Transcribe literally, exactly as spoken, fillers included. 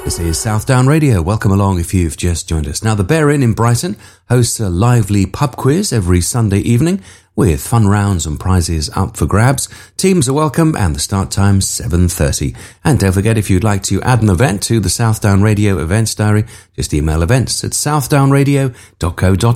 This is Southdown Radio. Welcome along if you've just joined us. Now, the Bear Inn in Brighton hosts a lively pub quiz every Sunday evening with fun rounds and prizes up for grabs. Teams are welcome and the start time seven thirty. And don't forget, if you'd like to add an event to the Southdown Radio events diary, just email events at southdownradio dot co dot